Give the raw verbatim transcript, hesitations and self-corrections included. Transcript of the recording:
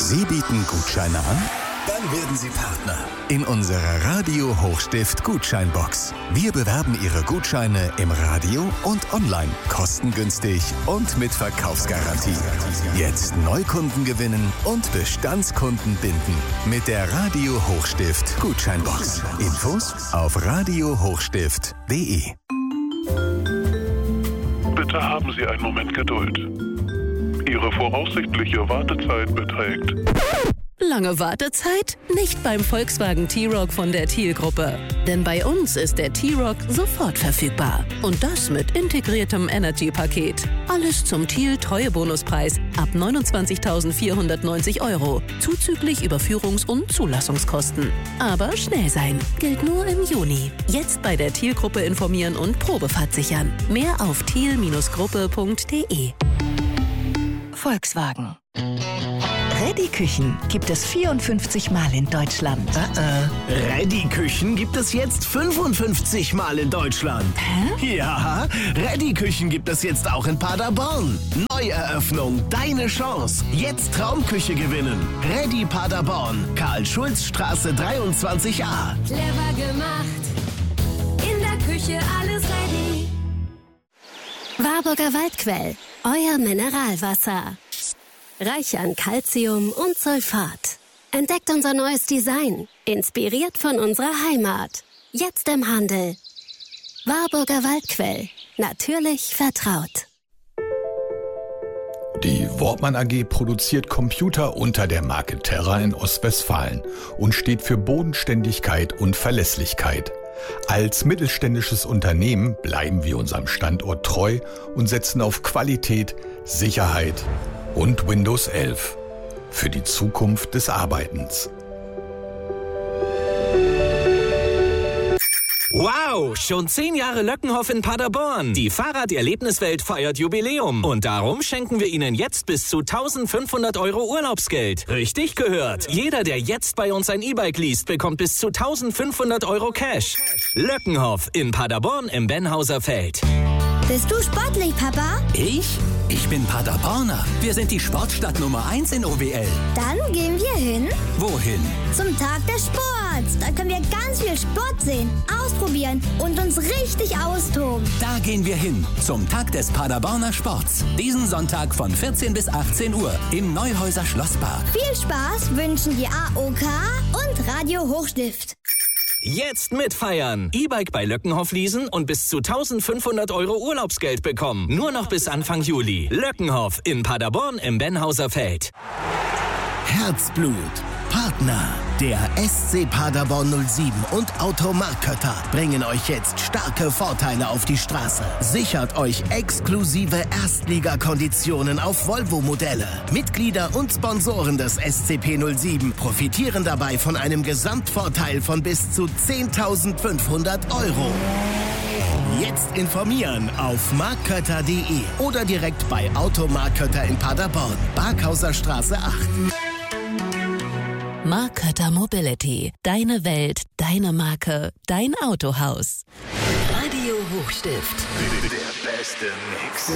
Sie bieten Gutscheine an? Dann werden Sie Partner in unserer Radio Hochstift Gutscheinbox. Wir bewerben Ihre Gutscheine im Radio und online, kostengünstig und mit Verkaufsgarantie. Jetzt Neukunden gewinnen und Bestandskunden binden mit der Radio Hochstift Gutscheinbox. Infos auf radio hochstift punkt de. Bitte haben Sie einen Moment Geduld. Ihre voraussichtliche Wartezeit beträgt... Lange Wartezeit? Nicht beim Volkswagen T-Roc von der Thiel-Gruppe. Denn bei uns ist der T-Roc sofort verfügbar. Und das mit integriertem Energy-Paket. Alles zum Thiel-Treuebonuspreis ab neunundzwanzigtausendvierhundertneunzig Euro. Zuzüglich Überführungs- und Zulassungskosten. Aber schnell sein. Gilt nur im Juni. Jetzt bei der Thiel-Gruppe informieren und Probefahrt sichern. Mehr auf thiel Gruppe punkt de. Volkswagen. Reddy Küchen gibt es vierundfünfzig Mal in Deutschland. Uh-uh. Reddy Küchen gibt es jetzt fünfundfünfzig Mal in Deutschland. Hä? Ja, Reddy Küchen gibt es jetzt auch in Paderborn. Neueröffnung, deine Chance. Jetzt Traumküche gewinnen. Reddy Paderborn, Karl-Schulz-Straße dreiundzwanzig a. Clever gemacht, in der Küche alles ready. Warburger Waldquell, euer Mineralwasser. Reich an Calcium und Sulfat. Entdeckt unser neues Design, inspiriert von unserer Heimat. Jetzt im Handel. Warburger Waldquell, natürlich vertraut. Die Wortmann A G produziert Computer unter der Marke Terra in Ostwestfalen und steht für Bodenständigkeit und Verlässlichkeit. Als mittelständisches Unternehmen bleiben wir unserem Standort treu und setzen auf Qualität, Sicherheit und Windows elf für die Zukunft des Arbeitens. Wow, schon zehn Jahre Löckenhof in Paderborn. Die Fahrraderlebniswelt feiert Jubiläum. Und darum schenken wir Ihnen jetzt bis zu eintausendfünfhundert Euro Urlaubsgeld. Richtig gehört. Jeder, der jetzt bei uns ein E-Bike liest, bekommt bis zu eintausendfünfhundert Euro Cash. Löckenhof in Paderborn im Benhauser Feld. Bist du sportlich, Papa? Ich? Ich bin Paderborner. Wir sind die Sportstadt Nummer eins in O W L. Dann gehen wir hin. Wohin? Zum Tag des Sports. Da können wir ganz viel Sport sehen, ausprobieren und uns richtig austoben. Da gehen wir hin. Zum Tag des Paderborner Sports. Diesen Sonntag von vierzehn bis achtzehn Uhr im Neuhäuser Schlosspark. Viel Spaß wünschen die A O K und Radio Hochstift. Jetzt mitfeiern. E-Bike bei Löckenhof leasen und bis zu eintausendfünfhundert Euro Urlaubsgeld bekommen. Nur noch bis Anfang Juli. Löckenhof in Paderborn im Benhauser Feld. Herzblut. Partner. Der S C Paderborn null sieben und Automark Kötter bringen euch jetzt starke Vorteile auf die Straße. Sichert euch exklusive Erstligakonditionen auf Volvo-Modelle. Mitglieder und Sponsoren des S C P null sieben profitieren dabei von einem Gesamtvorteil von bis zu zehntausendfünfhundert Euro. Jetzt informieren auf markkötter punkt de oder direkt bei Automark Kötter in Paderborn, Barkhauser Straße acht. Mark Kötter Mobility. Deine Welt, deine Marke, dein Autohaus. Radio Hochstift. Der beste Mix.